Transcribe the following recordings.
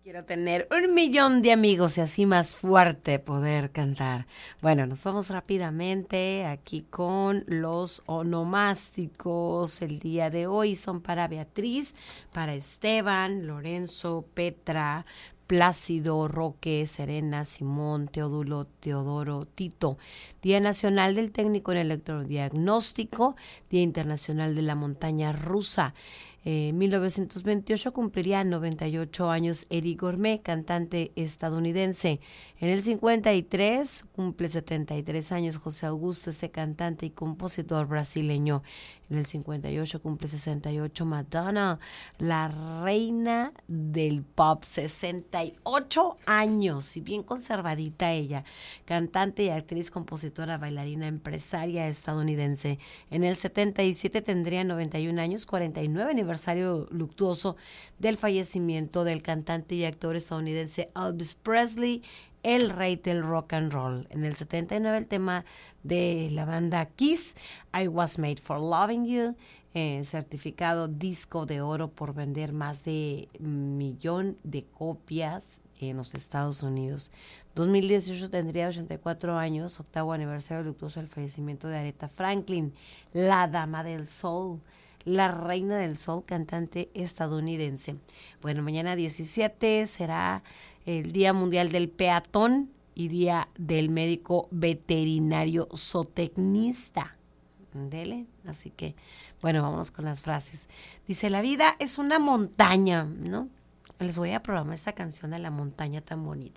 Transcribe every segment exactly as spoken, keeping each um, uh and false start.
Quiero tener un millón de amigos y así más fuerte poder cantar. Bueno, nos vamos rápidamente aquí con los onomásticos. El día de hoy son para Beatriz, para Esteban, Lorenzo, Petra, Plácido, Roque, Serena, Simón, Teodulo, Teodoro, Tito. Día Nacional del Técnico en Electrodiagnóstico, Día Internacional de la Montaña Rusa. En eh, mil novecientos veintiocho cumpliría noventa y ocho años Eddie Gourmet, cantante estadounidense. En el cincuenta y tres cumple setenta y tres años José Augusto, este cantante y compositor brasileño. En el cincuenta y ocho cumple sesenta y ocho Madonna, la reina del pop, sesenta y ocho años y bien conservadita ella, cantante y actriz, compositora, bailarina, empresaria estadounidense. En el setenta y siete tendría noventa y un años, cuarenta y nueve aniversario luctuoso del fallecimiento del cantante y actor estadounidense Elvis Presley, el rey del rock and roll. En el setenta y nueve el tema de la banda Kiss, I Was Made for Loving You, eh, certificado disco de oro por vender más de un millón de copias en los Estados Unidos. dos mil dieciocho tendría ochenta y cuatro años, octavo aniversario luctuoso del fallecimiento de Aretha Franklin, la dama del soul, la reina del soul, cantante estadounidense. Bueno, mañana diecisiete será el Día Mundial del Peatón y Día del Médico Veterinario Zootecnista. Dele, así que, bueno, vámonos con las frases. Dice, la vida es una montaña, ¿no? Les voy a programar esta canción a la montaña tan bonita.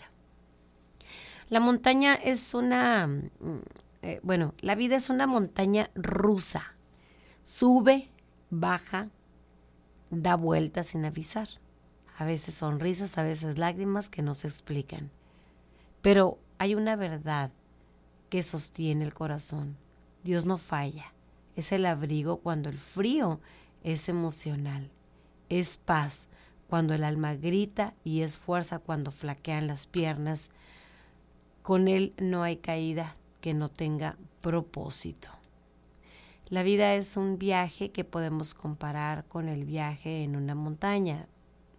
La montaña es una, eh, bueno, la vida es una montaña rusa. Sube, baja, da vueltas sin avisar. A veces sonrisas, a veces lágrimas que no se explican. Pero hay una verdad que sostiene el corazón. Dios no falla. Es el abrigo cuando el frío es emocional. Es paz cuando el alma grita y es fuerza cuando flaquean las piernas. Con Él no hay caída que no tenga propósito. La vida es un viaje que podemos comparar con el viaje en una montaña.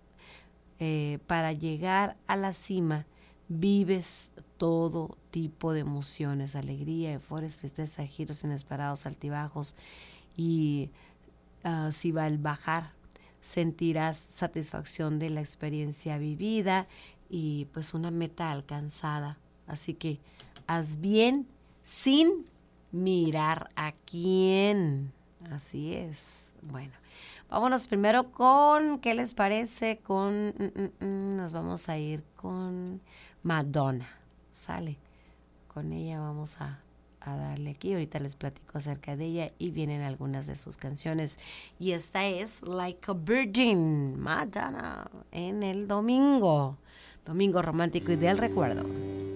Eh, para llegar a la cima vives todo tipo de emociones, alegría, euforia, tristeza, giros inesperados, altibajos, y uh, si va al bajar sentirás satisfacción de la experiencia vivida y pues una meta alcanzada. Así que haz bien sin mirar a quién. Así es. Bueno, vámonos primero con, ¿qué les parece? Con, mm, mm, nos vamos a ir con Madonna. Sale. Con ella vamos a, a darle aquí. Ahorita les platico acerca de ella y vienen algunas de sus canciones. Y esta es Like a Virgin, Madonna, en el domingo. Domingo romántico y del recuerdo.